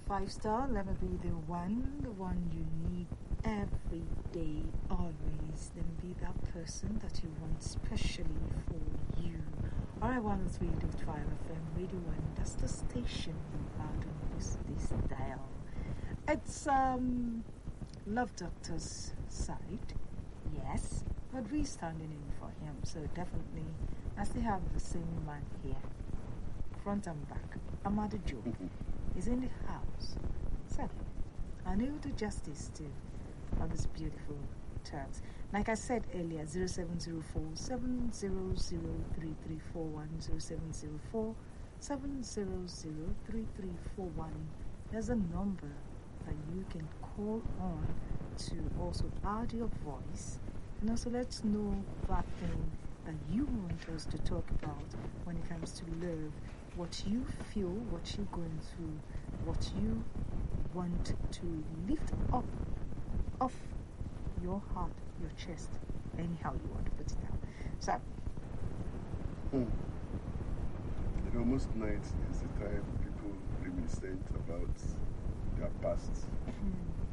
5-star. Let me be the one you need every day, always. Let me be that person that you want specially for you. Alright, 103.5 FM Radio 1. That's the station out on this dial. It's Love Doctor's side, yes, but we're standing in for him, so definitely I still have the same man here, front and back. Amadu Joe is in the house. So I will do justice to all these beautiful terms. Like I said earlier, 0704 700 3341, 0704 700 3341. There's a number that you can call on to also add your voice and also let's know that thing that you want us to talk about when it comes to love, what you feel, what you're going through, what you want to lift up off your heart, your chest, anyhow you want to put it down. So, most nights is the time people reminiscent about their past.